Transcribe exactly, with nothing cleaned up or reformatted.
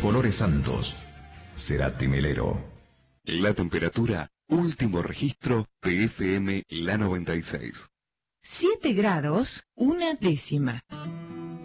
colores santos. Cerati Melero. La temperatura, último registro de F M La noventa y seis. siete grados, una décima.